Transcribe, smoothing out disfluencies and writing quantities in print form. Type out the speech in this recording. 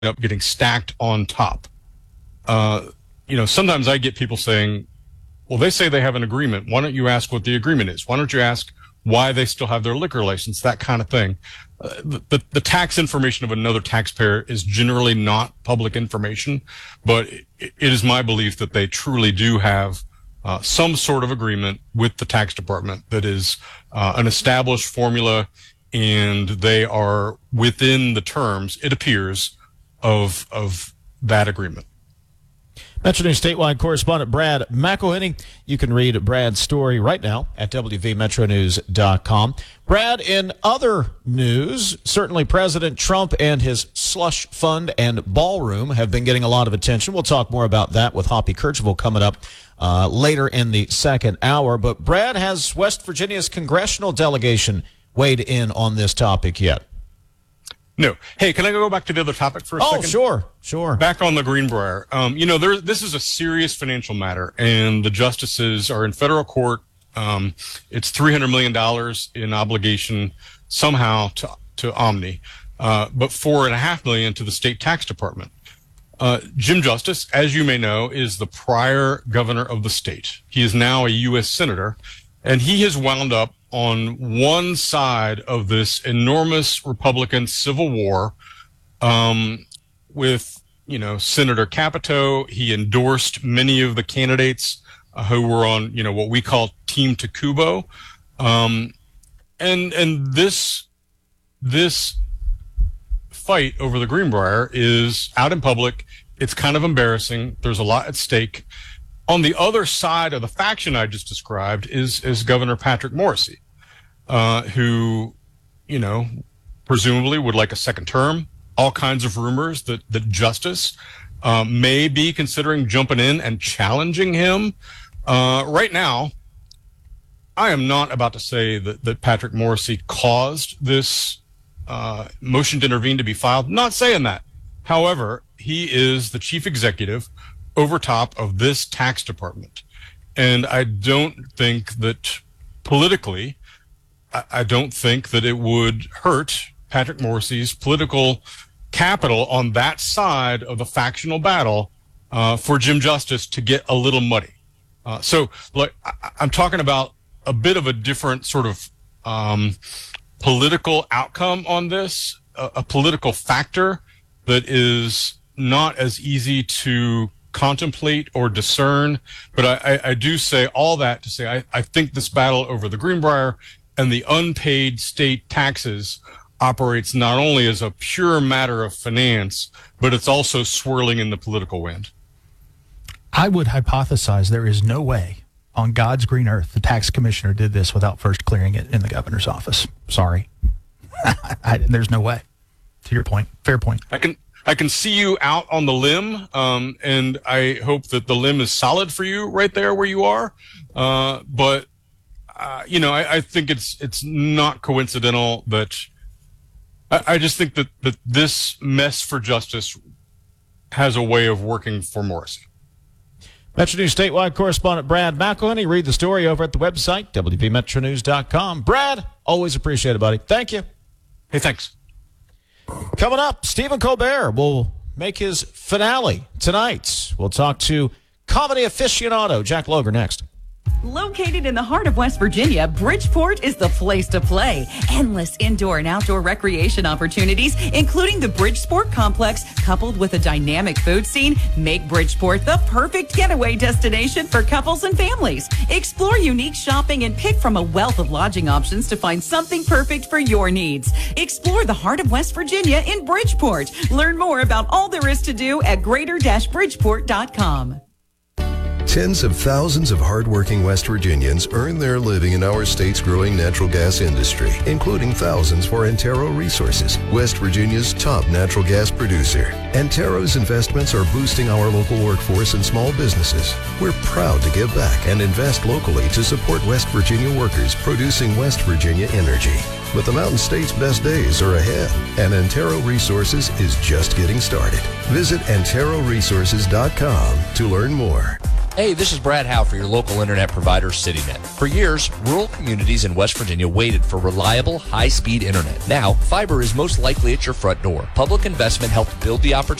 up getting stacked on top. Sometimes I get people saying, well, they say they have an agreement. Why don't you ask what the agreement is? Why don't you ask why they still have their liquor license? That kind of thing. The tax information of another taxpayer is generally not public information, but it is my belief that they truly do have some sort of agreement with the tax department that is an established formula, and they are within the terms, it appears, of that agreement. Metro News statewide correspondent Brad McElhinney. You can read Brad's story right now at WVMetroNews.com. Brad, in other news, certainly President Trump and his slush fund and ballroom have been getting a lot of attention. We'll talk more about that with Hoppy Kercheval coming up later in the second hour. But Brad, has West Virginia's congressional delegation weighed in on this topic yet? No. Hey, can I go back to the other topic for a second? Oh, sure. Back on the Greenbrier. This is a serious financial matter, and the justices are in federal court. It's $300 million in obligation somehow to Omni, but $4.5 million to the state tax department. Jim Justice, as you may know, is the prior governor of the state. He is now a U.S. senator, and he has wound up on one side of this enormous Republican civil war with, Senator Capito. He endorsed many of the candidates who were on, what we call Team Takubo. And this fight over the Greenbrier is out in public. It's kind of embarrassing. There's a lot at stake. On the other side of the faction I just described is Governor Patrick Morrisey, who, presumably would like a second term. All kinds of rumors that Justice may be considering jumping in and challenging him. Right now, I am not about to say that Patrick Morrisey caused this motion to intervene to be filed. Not saying that. However, he is the chief executive over top of this tax department. And I don't think that politically, I don't think that it would hurt Patrick Morrisey's political capital on that side of the factional battle for Jim Justice to get a little muddy. I'm talking about a bit of a different sort of political outcome on this, a political factor that is not as easy to contemplate or discern. But I do say all that to say I think this battle over the Greenbrier and the unpaid state taxes operates not only as a pure matter of finance, but it's also swirling in the political wind. I would hypothesize there is no way on God's green earth the tax commissioner did this without first clearing it in the governor's office. Sorry. There's no way. To your point. Fair point. I can see you out on the limb, and I hope that the limb is solid for you right there where you are. But I think it's not coincidental that I just think that this mess for justice has a way of working for Morrisey. Metro News statewide correspondent Brad McElhinney. Read the story over at the website, WVMetroNews.com. Brad, always appreciate it, buddy. Thank you. Hey, thanks. Coming up, Stephen Colbert will make his finale tonight. We'll talk to comedy aficionado Jack Loger next. Located in the heart of West Virginia, Bridgeport is the place to play. Endless indoor and outdoor recreation opportunities, including the Bridgeport Complex, coupled with a dynamic food scene, make Bridgeport the perfect getaway destination for couples and families. Explore unique shopping and pick from a wealth of lodging options to find something perfect for your needs. Explore the heart of West Virginia in Bridgeport. Learn more about all there is to do at greater-bridgeport.com. Tens of thousands of hardworking West Virginians earn their living in our state's growing natural gas industry, including thousands for Antero Resources, West Virginia's top natural gas producer. Antero's investments are boosting our local workforce and small businesses. We're proud to give back and invest locally to support West Virginia workers producing West Virginia energy. But the Mountain State's best days are ahead, and Antero Resources is just getting started. Visit AnteroResources.com to learn more. Hey, this is Brad Howe for your local internet provider, CityNet. For years, rural communities in West Virginia waited for reliable, high-speed internet. Now, fiber is most likely at your front door. Public investment helped build the opportunity